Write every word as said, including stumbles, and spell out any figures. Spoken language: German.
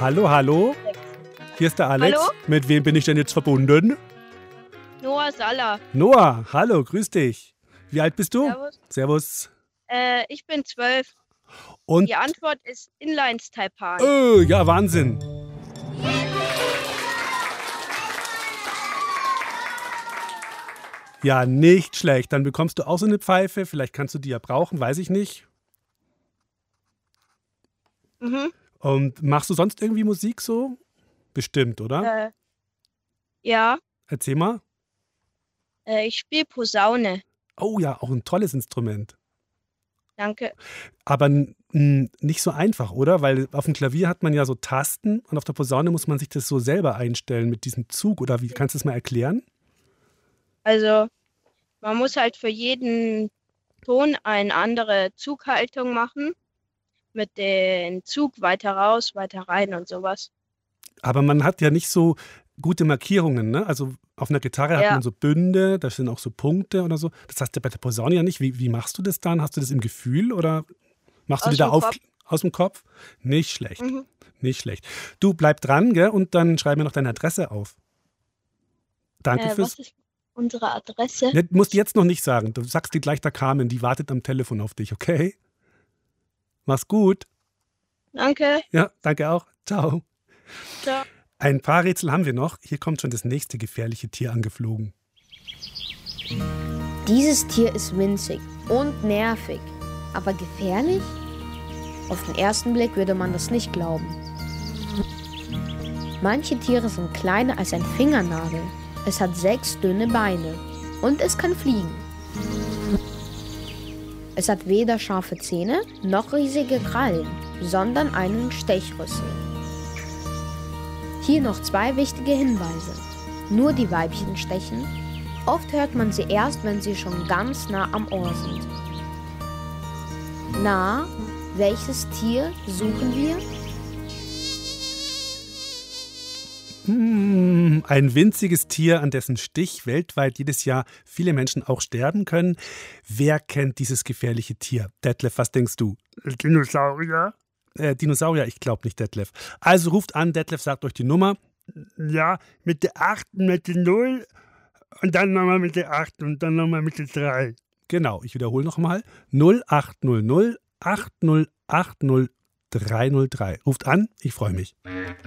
Hallo, hallo. Hier ist der Alex. Hallo? Mit wem bin ich denn jetzt verbunden? Noah Saller. Noah, hallo, grüß dich. Wie alt bist du? Servus. Servus. Äh, ich bin zwölf. Und, Die Antwort ist Inlines Taipan. oh, ja, Wahnsinn. Ja, nicht schlecht. Dann bekommst du auch so eine Pfeife. Vielleicht kannst du die ja brauchen, weiß ich nicht. Mhm. Und machst du sonst irgendwie Musik so? Bestimmt, oder? Äh, ja, Erzähl mal. äh, ich spiele Posaune. Oh ja, auch ein tolles Instrument. Danke. Aber n- n- nicht so einfach, oder? Weil auf dem Klavier hat man ja so Tasten und auf der Posaune muss man sich das so selber einstellen mit diesem Zug. Oder wie kannst du das mal erklären? Also, man muss halt für jeden Ton eine andere Zughaltung machen. Mit dem Zug weiter raus, weiter rein und sowas. Aber man hat ja nicht so gute Markierungen, ne? Also auf einer Gitarre hat Ja, man so Bünde, da sind auch so Punkte oder so. Das hast du bei der Posaune ja nicht. Wie, wie machst du das dann? Hast du das im Gefühl oder machst du dir aus da dem auf Kopf. aus dem Kopf? Nicht schlecht, Mhm. nicht schlecht. Du bleib dran, gell? Und dann schreib mir noch deine Adresse auf. Danke Äh, was fürs. ist unsere Adresse? Ne, musst du jetzt noch nicht sagen. Du sagst dir gleich der Carmen, die wartet am Telefon auf dich, okay? Mach's gut. Danke. Ja, danke auch. Ciao. Ciao. Ein paar Rätsel haben wir noch. Hier kommt schon das nächste gefährliche Tier angeflogen. Dieses Tier ist winzig und nervig, aber gefährlich? Auf den ersten Blick würde man das nicht glauben. Manche Tiere sind kleiner als ein Fingernagel. Es hat sechs dünne Beine und es kann fliegen. Es hat weder scharfe Zähne noch riesige Krallen, sondern einen Stechrüssel. Hier noch zwei wichtige Hinweise. Nur die Weibchen stechen. Oft hört man sie erst, wenn sie schon ganz nah am Ohr sind. Na, welches Tier suchen wir? Hm, ein winziges Tier, an dessen Stich weltweit jedes Jahr viele Menschen auch sterben können. Wer kennt dieses gefährliche Tier? Detlef, was denkst du? Dinosaurier? Äh, Dinosaurier? Ich glaube nicht, Detlef. Also ruft an, Detlef sagt euch die Nummer. Ja, mit der acht, mit der null und dann nochmal mit der acht und dann nochmal mit der drei. Genau, ich wiederhole nochmal. null acht null null acht null acht null drei null drei. Ruft an, ich freue mich.